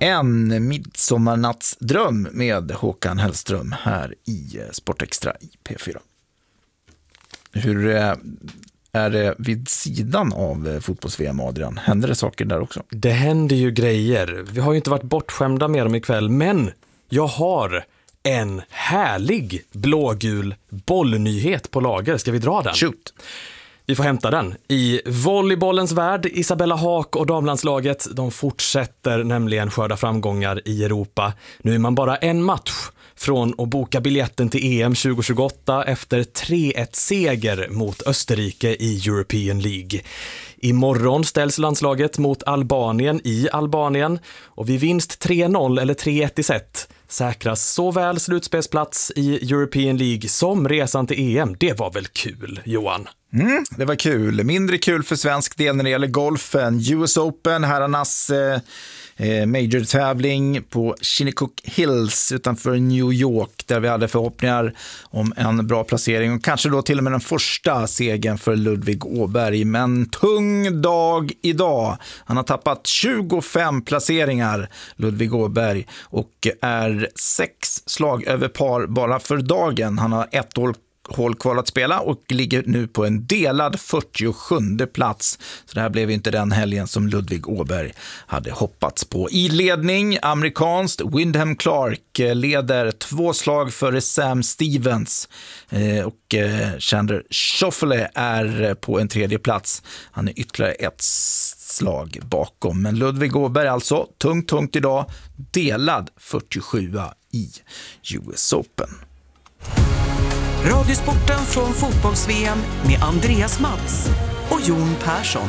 En midsommarnattsdröm med Håkan Hellström här i Sportextra i P4. Hur är det vid sidan av fotbolls-VM, Adrian? Händer det saker där också? Det händer ju grejer. Vi har ju inte varit bortskämda med dem ikväll, men jag har en härlig blågul bollnyhet på lager. Ska vi dra den? Shoot! Vi får hämta den. I volleybollens värld, Isabella Haak och damlandslaget, de fortsätter nämligen skörda framgångar i Europa. Nu är man bara en match från att boka biljetten till EM 2028 efter 3-1-seger mot Österrike i European League. Imorgon ställs landslaget mot Albanien i Albanien och vid vinst 3-0 eller 3-1 i set säkras såväl slutspelsplats i European League som resan till EM. Det var väl kul, Johan? Det var kul. Mindre kul för svensk del när det gäller golfen. US Open, herrarnas major-tävling på Shinnecock Hills utanför New York, där vi hade förhoppningar om en bra placering och kanske då till och med den första segern för Ludvig Åberg. Men tung dag idag. Han har tappat 25 placeringar, Ludvig Åberg, och är 6 slag över par bara för dagen. Han har ett hål kvar att spela och ligger nu på en delad 47:e plats. Så det här blev inte den helgen som Ludvig Åberg hade hoppats på. I ledning, amerikanskt, Wyndham Clark leder 2 slag före Sam Stevens och Chandler Schauffele är på en 3:e plats. Han är ytterligare 1 slag bakom. Men Ludvig Åberg alltså tungt idag, delad 47:a i US Open. Radiosporten från fotbolls-VM med Andreas Mats och Jon Persson.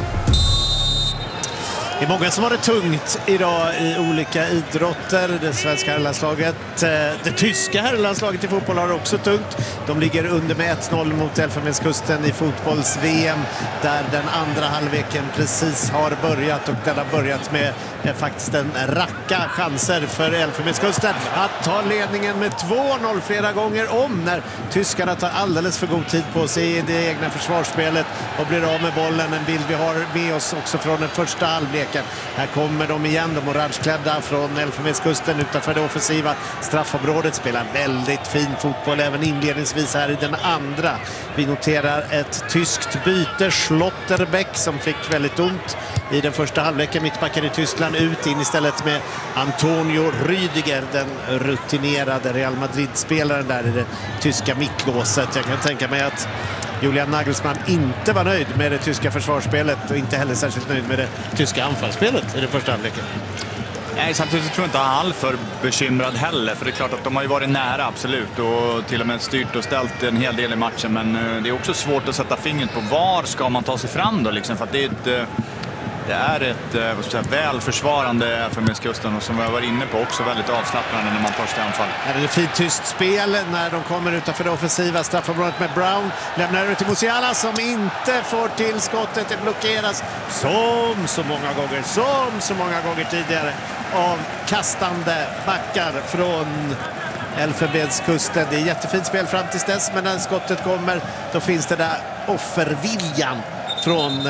Det är många som har det tungt idag i olika idrotter. Det svenska herrlandslaget, det tyska herrlandslaget i fotboll har det också tungt. De ligger under med 1-0 mot Elfenbenskusten i fotbolls-VM, där den andra halvleken precis har börjat, och den har börjat med faktiskt en racka chanser för Elfenbenskusten att ta ledningen med 2-0 flera gånger om, när tyskarna tar alldeles för god tid på sig i det egna försvarsspelet och blir av med bollen. En bild vi har med oss också från den första halvleken. Här kommer de igen, de orangeklädda från Elfenbenskusten utanför det offensiva straffområdet. Spelar väldigt fin fotboll även inledningsvis här i den andra. Vi noterar ett tyskt byte, Schlotterbeck, som fick väldigt ont i den första halvleken. Mittbacken i Tyskland ut, in istället med Antonio Rüdiger, den rutinerade Real Madrid-spelaren där i det tyska mittlåset. Jag kan tänka mig att Julian Nagelsmann inte var nöjd med det tyska försvarsspelet och inte heller särskilt nöjd med det tyska anfallsspelet i den första halvleken. Nej, samtidigt tror jag inte han är alltför bekymrad heller, för det är klart att de har ju varit nära, absolut, och till och med styrt och ställt en hel del i matchen, men det är också svårt att sätta fingret på var ska man ta sig fram då, liksom, för att det är ett väl försvarande Elfenbenskusten, och som jag var inne på också väldigt avslappnande när man tar sig anfall. Här är det fint tyst spel när de kommer utanför det offensiva straffområdet med Brown. Lämnar det till Musiala som inte får till skottet. Det blockeras som så många gånger tidigare av kastande backar från Elfenbenskusten. Det är jättefint spel fram tills dess, men när skottet kommer då finns det där offerviljan från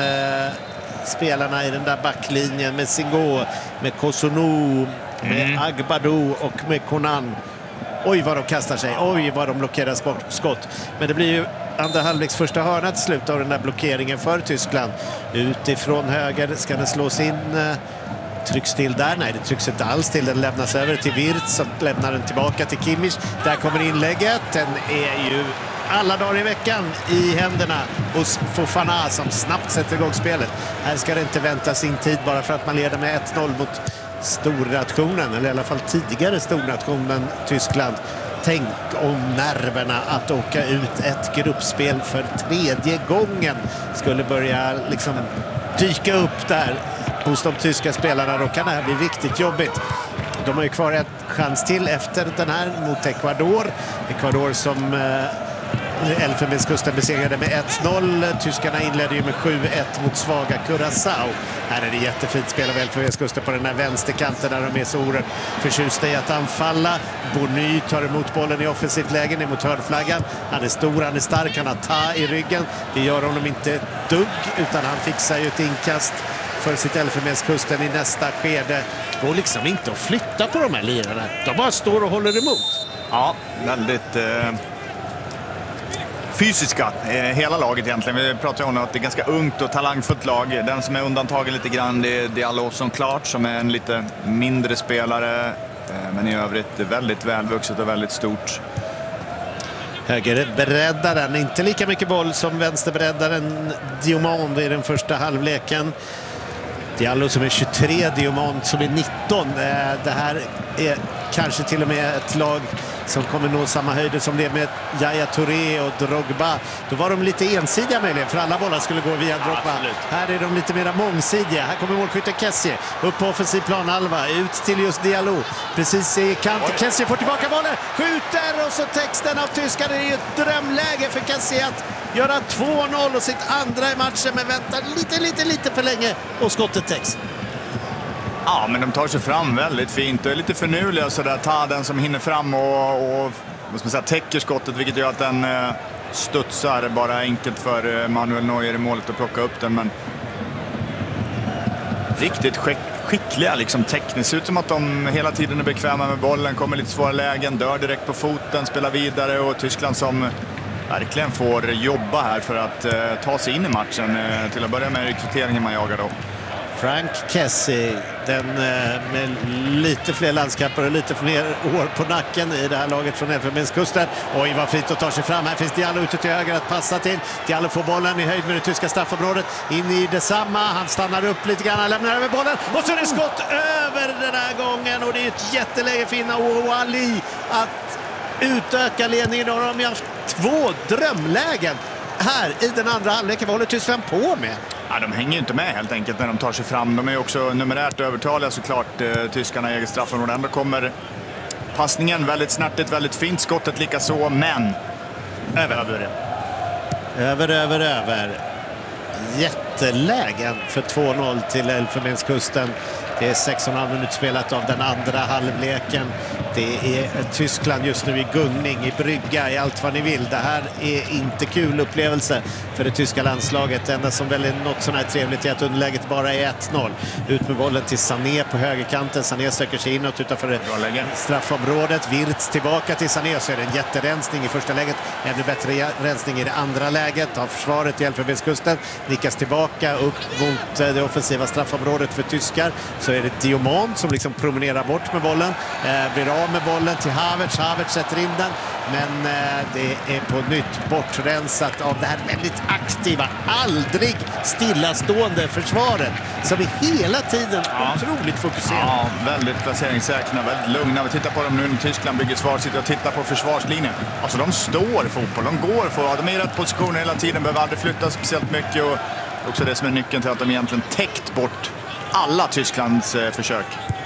spelarna i den där backlinjen med Singo, med Kosunu, med Agbadou och med Konan. Oj vad de kastar sig, oj vad de blockerar skott. Men det blir ju andra halvleks första hörna till slut av den där blockeringen för Tyskland. Utifrån höger ska den slås in. Trycks till där? Nej, det trycks inte alls till. Den lämnas över till Wirtz som lämnar den tillbaka till Kimmich. Där kommer inlägget. Den är ju alla dagar i veckan i händerna hos Fofana som snabbt sätter igång spelet. Här ska det inte vänta sin tid bara för att man leder med 1-0 mot stornationen, eller i alla fall tidigare stornationen Tyskland. Tänk om nerverna att åka ut ett gruppspel för 3:e gången skulle börja liksom dyka upp där hos de tyska spelarna. Då kan det här bli riktigt jobbigt. De har ju kvar en chans till efter den här mot Ecuador. Ecuador som Elfenbenskusten besegrade med 1-0. Tyskarna inledde ju med 7-1 mot svaga Curaçao. Här är det jättefint spel av Elfenbenskusten på den här vänsterkanten där de är så oerhört förtjusta i att anfalla. Bonny tar emot bollen i offensivt läge mot hörnflaggan. Han är stor, han är stark, han har ta i ryggen. Det gör honom inte ett dugg, utan han fixar ju ett inkast för sitt Elfenbenskusten i nästa skede. Det går liksom inte att flytta på de här lirarna. De bara står och håller emot. Ja, väldigt fysiska, hela laget egentligen. Vi pratar ju om att det är ganska ungt och talangfullt lag. Den som är undantagen lite grann, det är Diallo som klart, som är en lite mindre spelare. Men i övrigt väldigt välvuxet och väldigt stort. Högerbreddaren, inte lika mycket boll som vänsterbreddaren Diomand i den första halvleken. Diallo som är 23, Diomand som är 19. Det här är kanske till och med ett lag som kommer nå samma höjder som det med Yaya Touré och Drogba. Då var de lite ensidiga möjligen, för alla bollar skulle gå via Drogba. Här är de lite mer mångsidiga. Här kommer målskytten Kessie upp på offensiv planhalva, ut till just Diallo. Precis i kant. Kessie får tillbaka bollen, skjuter och så texten av tyskar. Det är ju ett drömläge för Kessie att göra 2-0 och sitt andra i matchen, men väntar lite för länge och skottet täcks. Ja, men de tar sig fram väldigt fint och är lite förnuliga så där. Ta den som hinner fram och vad ska man säga, täcker skottet, vilket gör att den studsar. Bara enkelt för Manuel Neuer i målet att plocka upp den, men riktigt skickliga liksom tekniskt. Ut som att de hela tiden är bekväma med bollen, kommer lite svåra lägen, dör direkt på foten, spelar vidare, och Tyskland som verkligen får jobba här för att ta sig in i matchen. Till att börja med rekryteringen man jagar då. Frank Kessie, den med lite fler landskaper och lite fler år på nacken i det här laget från Elfenbenskusten. Oj, vad fint att ta sig fram. Här finns Diallo ute till höger att passa till. Diallo får bollen i höjd med det tyska straffområdet. In i detsamma. Han stannar upp lite grann, lämnar över bollen. Och så är det skott över den här gången. Och det är ett jätteläge för Inna Ouali att utöka ledningen. Då har de haft 2 drömlägen här i den andra halvleken. Vad håller Tyskland på med? Ja, de hänger inte med helt enkelt när de tar sig fram. De är också numerärt övertaliga såklart, tyskarna i eget straffområde. Ändå kommer passningen väldigt snärtigt, väldigt fint. Skottet lika så, men över. Jättelägen för 2-0 till Elfenbenskusten. Det är 6,5 minuter spelat av den andra halvleken. Det är Tyskland just nu i gungning, i brygga, i allt vad ni vill. Det här är inte kul upplevelse för det tyska landslaget. Det enda som väl är något sån här trevligt är att underläget bara är 1-0. Ut med bollen till Sané på högerkanten. Sané söker sig inåt utanför straffområdet. Wirtz tillbaka till Sané, så är det en jätterensning i första läget. Ännu bättre rensning i det andra läget av försvaret i Elfenbenskusten. Nickas tillbaka upp mot det offensiva straffområdet för tyskar. Så är det Diomand som liksom promenerar bort med bollen. Blir av med bollen till Havertz. Havertz sätter in den. Men det är på nytt bortrensat av det här väldigt aktiva, aldrig stillastående försvaret som är hela tiden otroligt fokuserad. Ja, väldigt placeringssäkra, väldigt lugna. Vi tittar på dem nu när Tyskland bygger svar, sitter och tittar på försvarslinjen. Alltså de står fotboll, de går för, de är i rätt position hela tiden, behöver aldrig flytta speciellt mycket, och också det som är nyckeln till att de egentligen täckt bort alla Tysklands försök.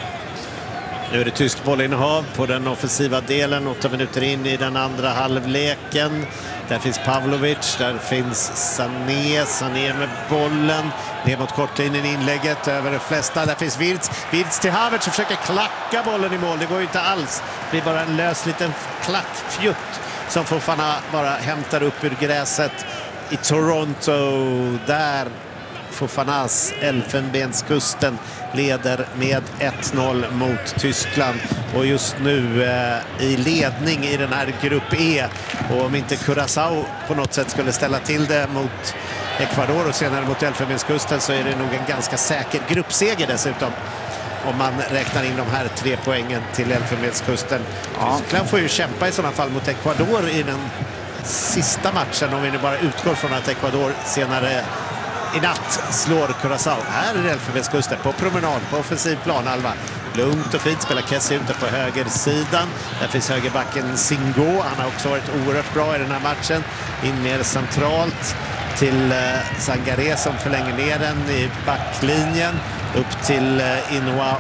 Nu är det tyskt bollinnehav på den offensiva delen, 8 minuter in i den andra halvleken. Där finns Pavlovic, där finns Sané med bollen ner mot kortlinjen, inlägget över de flesta. Där finns Wirtz till Havertz som försöker klacka bollen i mål. Det går ju inte alls. Det blir bara en lös liten klackfjutt som Fofana bara hämtar upp ur gräset i Toronto. Där Fofanas Elfenbenskusten leder med 1-0 mot Tyskland, och just nu i ledning i den här grupp E. Och om inte Curaçao på något sätt skulle ställa till det mot Ecuador och senare mot Elfenbenskusten, så är det nog en ganska säker gruppseger dessutom, om man räknar in de här 3 poängen till Elfenbenskusten. Tyskland får ju kämpa i sådana fall mot Ecuador i den sista matchen, om vi nu bara utgår från att Ecuador senare i natt slår Curaçao. Här är det Elfenbenskusten på promenad på offensiv planhalva. Lugnt och fint spelar Kessie ute på högersidan. Där finns högerbacken Singo. Han har också varit oerhört bra i den här matchen. In mer centralt till Sangaré som förlänger ner den i backlinjen. Upp till Inna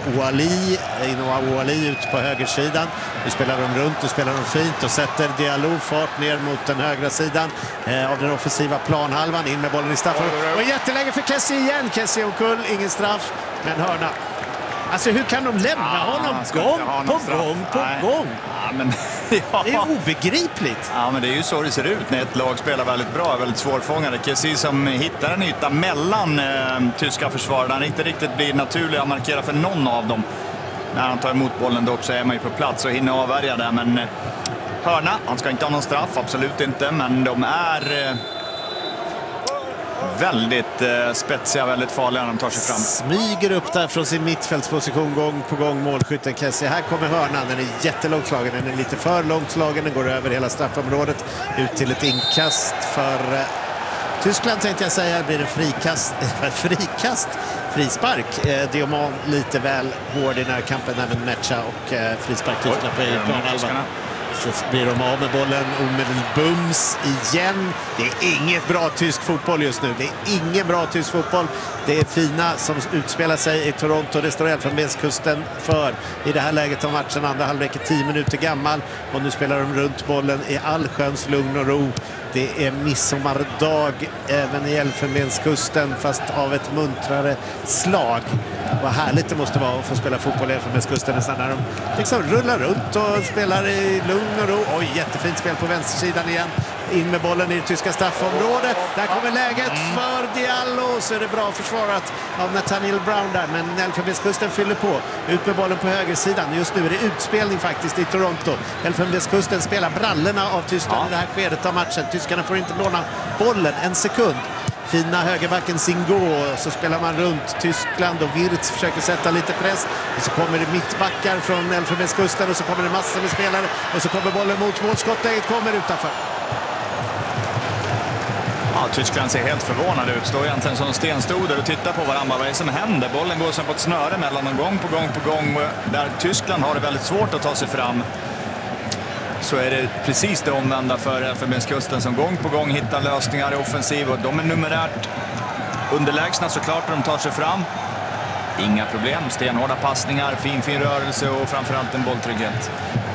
Ouali ut på högersidan. Nu spelar de runt, nu spelar de fint och sätter Diallo fart ner mot den högra sidan av den offensiva planhalvan. In med bollen i straffområdet. Och jätteläge för Kessie igen. Kessie omkull, ingen straff, men hörna. Alltså hur kan de lämna honom gång på gång? Ja, men Ja. Det är obegripligt. Ja, men det är ju så det ser ut när ett lag spelar väldigt bra, väldigt svårfångade. Kessie som hittar en yta mellan tyska försvarare. Han inte riktigt blir naturlig att markera för någon av dem. När han tar emot bollen dock så är man ju på plats och hinner avvärja det. Men hörna, han ska inte ha någon straff, absolut inte. Men de är väldigt spetsiga, väldigt farliga när de tar sig fram. Smyger upp där från sin mittfältsposition gång på gång målskytten Kessie. Här kommer hörnan, den är jättelångt slagen, den är lite för långt slagen, den går över hela straffområdet ut till ett inkast för Tyskland tänkte jag säga. Blir det frispark. Diomand lite väl hård i närkampen där med Mecha och frispark Tyskland på egen planhalva. Så blir de av med bollen omedelbums igen. Det är inget bra tysk fotboll just nu. Det är ingen bra tysk fotboll. Det är fina som utspelar sig i Toronto. Det står Elfenbenskusten för i det här läget av matchen. Andra halvlek är 10 minuter gammal. Och nu spelar de runt bollen i allsköns lugn och ro. Det är midsommardag även i Elfenbenskusten, fast av ett muntrare slag. Vad härligt det måste vara att få spela fotboll i Elfenbenskusten nästan när de liksom rullar runt och spelar i lugn och ro. Oj, jättefint spel på vänstersidan igen. In med bollen i det tyska straffområdet. Där kommer läget för Diallo. Så är det bra försvarat av Nathaniel Brown där. Men Elfenbenskusten fyller på. Ut med bollen på högersidan. Just nu är det utspelning faktiskt i Toronto. Elfenbenskusten spelar brallorna av Tyskland i det här skedet av matchen. Tyskarna får inte låna bollen en sekund. Fina högerbacken Singo, så spelar man runt Tyskland och Wirtz försöker sätta lite press. Och så kommer det mittbackar från Elfenbenskusten och så kommer det massor med spelare. Och så kommer bollen mot målskottet, kommer utanför. Ja, Tyskland ser helt förvånad ut. Står egentligen som stenstoder och tittar på varandra. Vad är det som händer? Bollen går som på ett snöre mellan dem gång på gång. Där Tyskland har det väldigt svårt att ta sig fram. Så är det precis det omvända för Elfenbenskusten som gång på gång hittar lösningar i offensiv. Och de är numerärt underlägsna såklart när de tar sig fram. Inga problem, stenhårda passningar, fin rörelse och framförallt en bolltrygghet.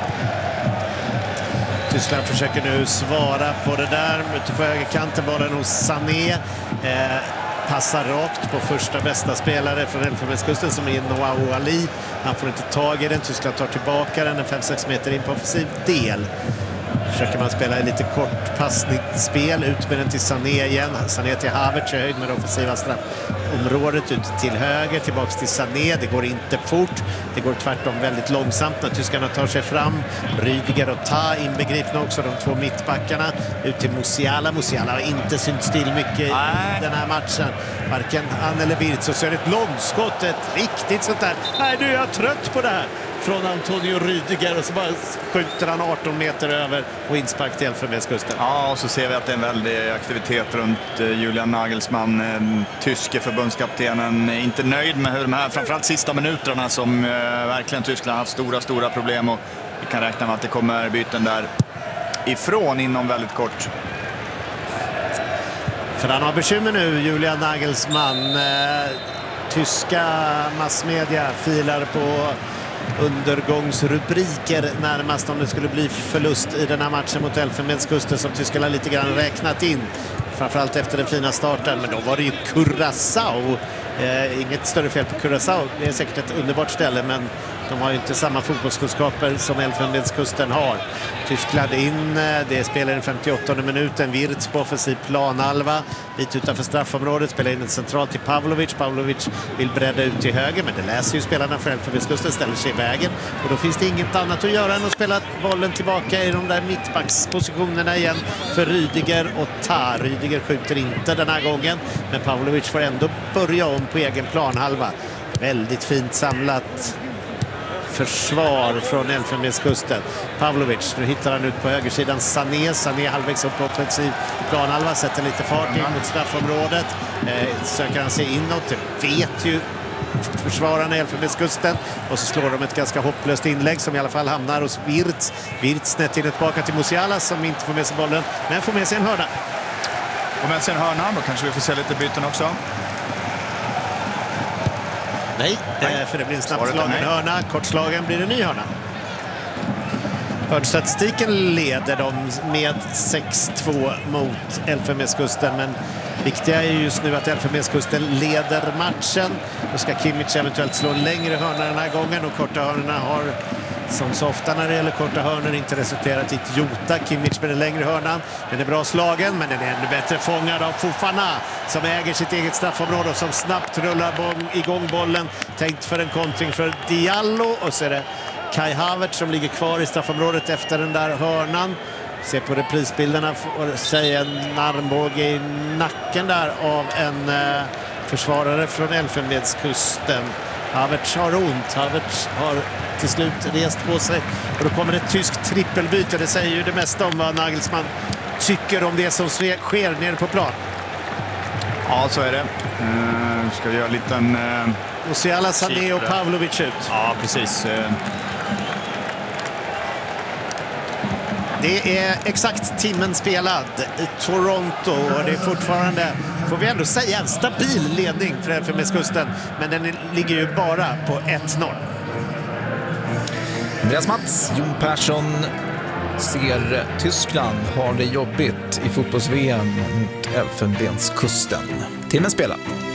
Tyskland försöker nu svara på det där. Ute på högerkanten, bollen hos Sané. Passar rakt på första bästa spelare från Elfenbenskusten som är Noah Ali. Han får inte tag i den. Tyskland tar tillbaka den 5-6 meter in på offensiv del. Försöker man spela lite kort passningsspel. Ut med den till Sané igen. Sané till Havertz i höjd med det offensiva straffområdet. Ut till höger, tillbaks till Sané. Det går inte fort. Det går tvärtom väldigt långsamt när tyskarna tar sig fram. Rüdiger och Ta inbegripna också, de två mittbackarna. Ut till Musiala. Musiala har inte synt still mycket i den här matchen. Varken han eller Wirtz. Och så är det ett långskott, ett riktigt sånt där. Nej, nu är jag trött på det här. Från Antonio Rüdiger och så bara skjuter han 18 meter över och inspark till Elfenbenskusten. Ja, och så ser vi att det är en väldig aktivitet runt Julian Nagelsmann. Tyske förbundskaptenen är inte nöjd med hur de här, framförallt sista minuterna som verkligen Tyskland har haft stora problem, och vi kan räkna med att det kommer byten där ifrån inom väldigt kort. För han har bekymmer nu, Julian Nagelsmann. Tyska massmedia filar på undergångsrubriker närmast om det skulle bli förlust i den här matchen mot Elfenbenskusten som tyskarna lite grann räknat in. Framförallt efter den fina starten, men då var det ju Curaçao. Inget större fel på Curaçao, det är säkert ett underbart ställe, men de har ju inte samma fotbollskunskaper som Elfenbenskusten har. Tyskland in, det spelar den 58:e minuten. Wirtz på offensiv planhalva, lite utanför straffområdet, spelar in en central till Pavlovic. Pavlovic vill bredda ut till höger, men det läser ju spelarna för Elfenbenskusten, ställer sig i vägen. Och då finns det inget annat att göra än att spela bollen tillbaka i de där mittbackspositionerna igen för Rüdiger och Ta. Rüdiger skjuter inte den här gången, men Pavlovic får ändå börja om på egen planhalva. Väldigt fint samlat försvar från Elfenbenskusten. Pavlovic, nu hittar han ut på högersidan Sané halvvägs upp på offensiv planhalva, sätter lite fart in mot straffområdet. Söker han sig inåt, det vet ju försvararna i Elfenbenskusten, och så slår de ett ganska hopplöst inlägg som i alla fall hamnar hos Wirtz. Wirtz snett in tillbaka till Musiala som inte får med sig bollen, men får med sig en hörna. Och med sig en hörna, då kanske vi får se lite byten också. Nej, för det blir en snabbslagen hörna. Kortslagen blir en ny hörna. Hörnstatistiken leder dem med 6-2 mot Elfenbenskusten, men viktiga är just nu att Elfenbenskusten leder matchen. Då ska Kimmich eventuellt slå en längre hörna den här gången, och korta hörnorna har som så ofta när det gäller korta hörnor inte resulterat i ett jota. Kimmich med den längre hörnan. Den är bra slagen, men den är ännu bättre fångad av Fofana som äger sitt eget straffområde och som snabbt rullar igång bollen. Tänkt för en kontring för Diallo, och så är det Kai Havertz som ligger kvar i straffområdet efter den där hörnan. Se på reprisbilderna och säga en armbåge i nacken där av en försvarare från Elfenbenskusten. Havertz har ont. Havertz har till slut rest på sig och då kommer ett tyskt trippelbyte. Det säger ju det mesta om vad Nagelsmann tycker om det som sker nere på plan. Ja, så är det. Ska göra en liten... Musiala, Sané och Pavlovic ut. Ja, precis. Det är exakt timmen spelad i Toronto och det är fortfarande, får vi ändå säga, en stabil ledning för Elfenbenskusten, men den ligger ju bara på 1-0. Andreas Mats, Jon Persson ser Tyskland har det jobbigt i fotbolls-VM mot Elfenbenskusten. Timmen spelad.